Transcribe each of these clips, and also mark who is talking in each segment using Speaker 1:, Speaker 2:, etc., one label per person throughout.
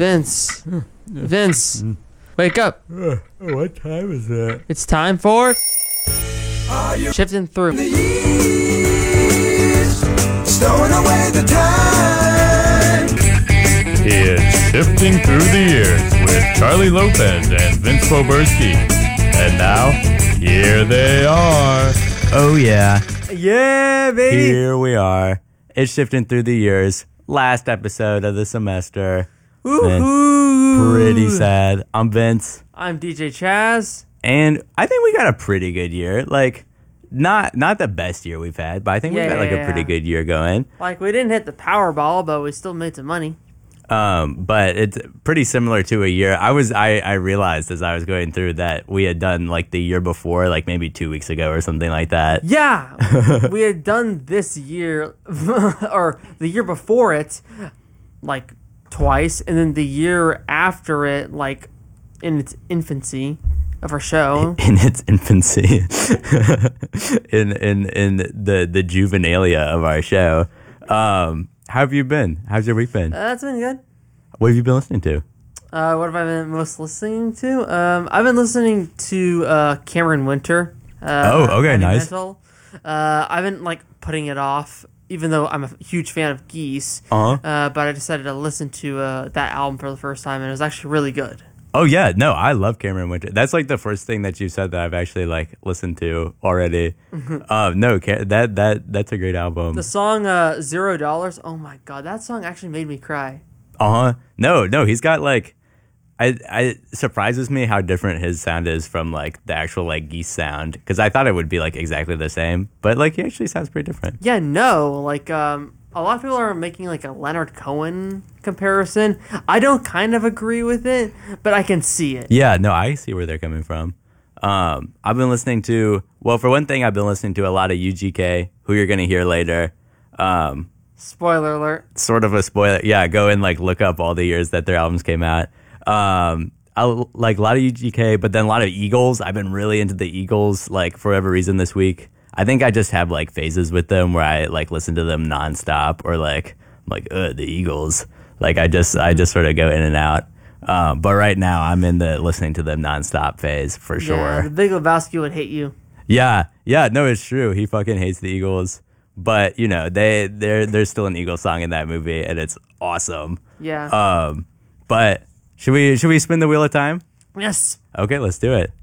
Speaker 1: Vince. Vince, wake up.
Speaker 2: What time is it?
Speaker 1: It's time for Shifting Through.
Speaker 3: Stowing away the time.
Speaker 2: It's Shifting Through the Years with Charlie Lopez and Vince Poberski. And now, here they are.
Speaker 4: Oh, yeah.
Speaker 1: Yeah, baby.
Speaker 4: Here we are. It's Shifting Through the Years. Last episode of the semester.
Speaker 1: Woohoo.
Speaker 4: Pretty sad. I'm Vince.
Speaker 1: I'm DJ Chaz.
Speaker 4: And I think we got a pretty good year. Like, not the best year we've had, but I think we've got like a pretty good year going.
Speaker 1: Like, we didn't hit the Powerball, but we still made some money.
Speaker 4: But it's pretty similar to a year. I realized as I was going through that we had done like the year before, like maybe 2 weeks ago or something like that.
Speaker 1: Yeah, we had done this year, or the year before it, like twice, and then the year after it, like in its infancy of our show.
Speaker 4: In its infancy. in the juvenilia of our show. How have you been? How's your week been?
Speaker 1: That's been good.
Speaker 4: What have you been listening to?
Speaker 1: What have I been most listening to? I've been listening to Cameron Winter.
Speaker 4: Okay, nice.
Speaker 1: Metal. I've been like putting it off, even though I'm a huge fan of Geese. But I decided to listen to that album for the first time, and it was actually really good.
Speaker 4: Oh yeah, no, I love Cameron Winter. That's like the first thing that you said that I've actually like listened to already. No, that's a great album.
Speaker 1: The song $0. Oh my god, that song actually made me cry.
Speaker 4: No, he's got like, I surprises me how different his sound is from like the actual like Geese sound, because I thought it would be like exactly the same, but like he actually sounds pretty different.
Speaker 1: Yeah, no, like a lot of people are making like a Leonard Cohen comparison. I don't kind of agree with it, but I can see it.
Speaker 4: Yeah, no, I see where they're coming from. I've been listening to, well, for one thing, I've been listening to a lot of UGK, who you're going to hear later.
Speaker 1: Spoiler alert.
Speaker 4: Sort of a spoiler. Yeah, go and like look up all the years that their albums came out. I like a lot of UGK, but then a lot of Eagles. I've been really into the Eagles, like for whatever reason this week. I think I just have like phases with them where I like listen to them nonstop, or like the Eagles. Like I just sort of go in and out. But right now I'm in the listening to them nonstop phase for sure.
Speaker 1: Yeah, the Big Lebowski would hate you.
Speaker 4: Yeah, no, it's true. He fucking hates the Eagles, but you know there's still an Eagles song in that movie, and it's awesome.
Speaker 1: Yeah.
Speaker 4: But should we spin the wheel of time?
Speaker 1: Yes.
Speaker 4: Okay, let's do it.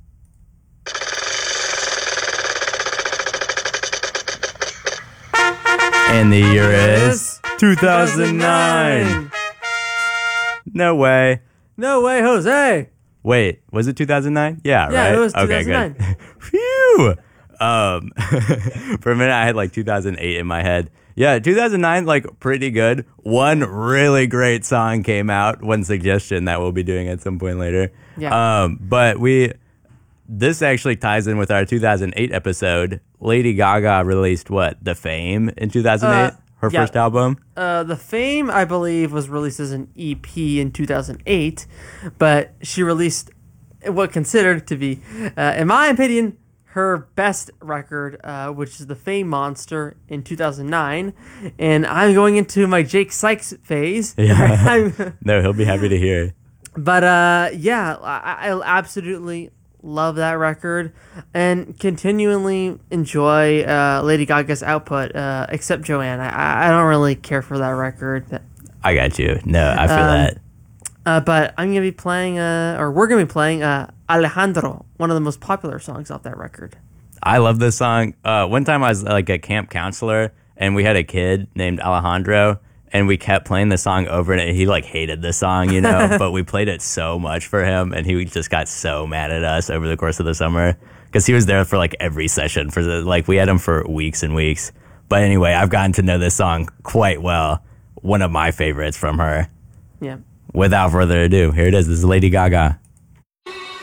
Speaker 4: And the year is 2009. No way.
Speaker 1: No way, Jose.
Speaker 4: Wait, was it 2009? Yeah, right?
Speaker 1: Yeah, it was
Speaker 4: Okay,
Speaker 1: 2009.
Speaker 4: good. Phew. For a minute, I had like 2008 in my head. Yeah, 2009, like pretty good. One really great song came out. One suggestion that we'll be doing at some point later.
Speaker 1: Yeah.
Speaker 4: But this actually ties in with our 2008 episode. Lady Gaga released what? The Fame in 2008? Her first album?
Speaker 1: The Fame, I believe, was released as an EP in 2008, but she released what considered to be, in my opinion, her best record, which is The Fame Monster in 2009, and I'm going into my Jake Sykes phase.
Speaker 4: Yeah. No, he'll be happy to hear.
Speaker 1: But yeah, I absolutely love that record and continually enjoy Lady Gaga's output, except Joanne. I don't really care for that record.
Speaker 4: I got you. No, I feel that.
Speaker 1: But I'm going to be playing, or we're going to be playing Alejandro, one of the most popular songs off that record.
Speaker 4: I love this song. One time I was like a camp counselor, and we had a kid named Alejandro, and we kept playing the song over, and he like hated the song, you know, but we played it so much for him, and he just got so mad at us over the course of the summer because he was there for like every session we had him for weeks and weeks. But anyway, I've gotten to know this song quite well. One of my favorites from her.
Speaker 1: Yeah.
Speaker 4: Without further ado, here it is. This is Lady Gaga.